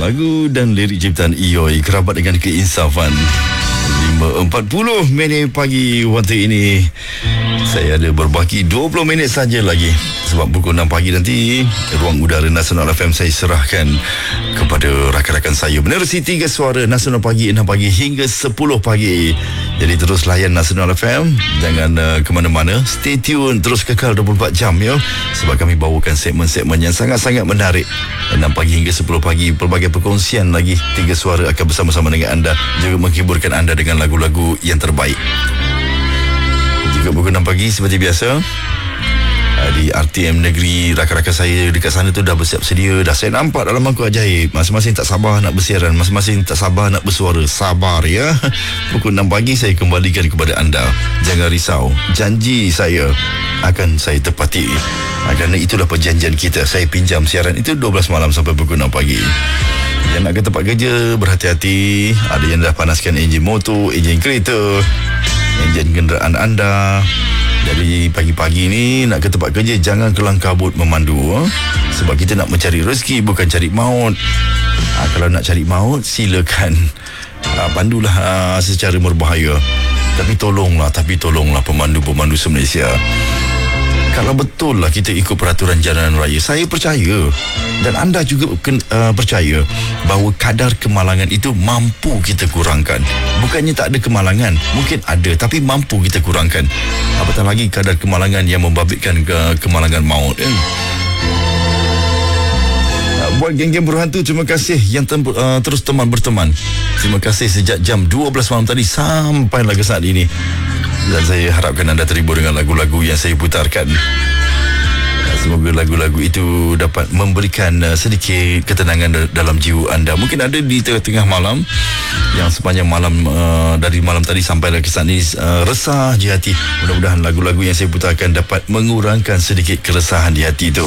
Lagu dan lirik ciptaan Ioi, kerabat dengan keinsafan. 5.40 minit pagi waktu ini. Saya ada berbaki 20 minit saja lagi. Sebab pukul 6 pagi nanti ruang udara Nasional FM saya serahkan kepada rakan-rakan saya menerusi 3 suara Nasional Pagi, 6 pagi hingga 10 pagi. Jadi terus layan Nasional FM. Jangan ke mana-mana. Stay tune, terus kekal 24 jam ya. Sebab kami bawakan segmen-segmen yang sangat-sangat menarik. 6 pagi hingga 10 pagi, pelbagai perkongsian lagi. 3 suara akan bersama-sama dengan anda, juga menghiburkan anda dengan lagu-lagu yang terbaik. Juga pukul 6 pagi seperti biasa di RTM Negeri, rakan-rakan saya dekat sana tu dah bersiap sedia. Dah saya nampak dalam mangkuk ajaib. Masing-masing tak sabar nak bersiaran, masing-masing tak sabar nak bersuara. Sabar ya. Pukul 6 pagi saya kembalikan kepada anda. Jangan risau, janji saya akan saya tepati. Kerana itulah perjanjian kita. Saya pinjam siaran itu 12 malam sampai pukul 6 pagi. Yang nak ke tempat kerja, berhati-hati. Ada yang dah panaskan enjin motor, enjin kereta, enjin kenderaan anda. Jadi pagi-pagi ni nak ke tempat kerja, jangan kelang kabut memandu. Sebab kita nak mencari rezeki, bukan cari maut. Kalau nak cari maut, silakan pandulah secara berbahaya. Tapi tolonglah pemandu-pemandu se-Malaysia. Kalau betul lah kita ikut peraturan jalan raya, saya percaya dan anda juga percaya bahawa kadar kemalangan itu mampu kita kurangkan. Bukannya tak ada kemalangan, mungkin ada, tapi mampu kita kurangkan. Apatah lagi kadar kemalangan yang membabitkan kemalangan maut. Buat geng-geng berhantu, terima kasih yang terus berteman. Terima kasih sejak jam 12 malam tadi sampailah ke saat ini. Dan saya harapkan anda terhibur dengan lagu-lagu yang saya putarkan. Semoga lagu-lagu itu dapat memberikan sedikit ketenangan dalam jiwa anda. Mungkin ada di tengah-tengah malam, yang sepanjang malam, dari malam tadi sampai ke saat ini resah di hati. Mudah-mudahan lagu-lagu yang saya putarkan dapat mengurangkan sedikit keresahan di hati itu.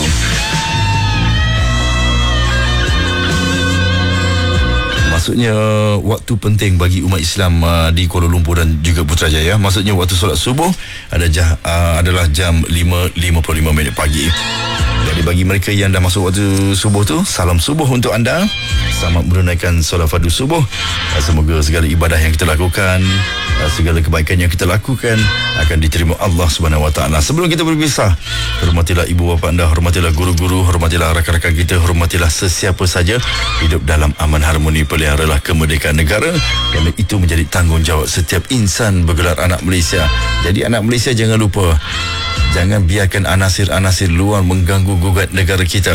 Maksudnya waktu penting bagi umat Islam di Kuala Lumpur dan juga Putrajaya. Maksudnya waktu solat subuh adalah jam 5.55 minit pagi. Jadi bagi mereka yang dah masuk waktu subuh tu, salam subuh untuk anda. Selamat menunaikan solat fardu subuh. Semoga segala ibadah yang kita lakukan, segala kebaikan yang kita lakukan akan diterima Allah Subhanahu Wa Taala. Sebelum kita berpisah, hormatilah ibu bapa anda, hormatilah guru-guru, hormatilah rakan-rakan kita, hormatilah sesiapa saja. Hidup dalam aman harmoni, peliharalah kemerdekaan negara, kerana itu menjadi tanggungjawab setiap insan bergelar anak Malaysia. Jadi anak Malaysia, jangan lupa, jangan biarkan anasir-anasir luar mengganggu gugat negara kita.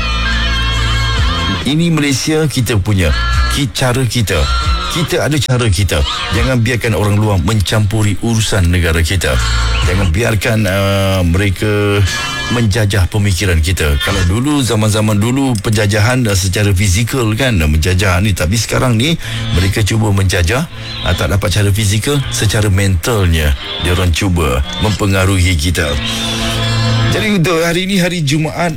Ini Malaysia kita punya, cara kita. Kita ada cara kita. Jangan biarkan orang luar mencampuri urusan negara kita. Jangan biarkan mereka menjajah pemikiran kita. Kalau dulu, zaman-zaman dulu, penjajahan secara fizikal kan, menjajah ni. Tapi sekarang ni mereka cuba menjajah, tak dapat cara fizikal, secara mentalnya dia orang cuba mempengaruhi kita. Jadi untuk hari ini, hari Jumaat,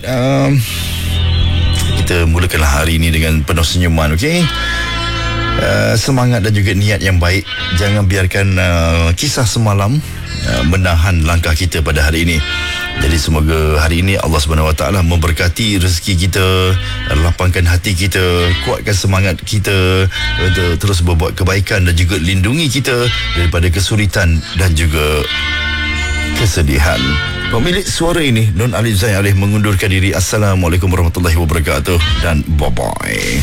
kita mulakanlah hari ini dengan penuh senyuman, okey? Semangat dan juga niat yang baik. Jangan biarkan kisah semalam menahan langkah kita pada hari ini. Jadi semoga hari ini Allah Subhanahu Wa Taala memberkati rezeki kita, lapangkan hati kita, kuatkan semangat kita untuk terus berbuat kebaikan, dan juga lindungi kita daripada kesulitan dan juga kesedihan. Pemilik suara ini, Nun Alif Zain Alif, mengundurkan diri. Assalamualaikum warahmatullahi wabarakatuh dan bye-bye.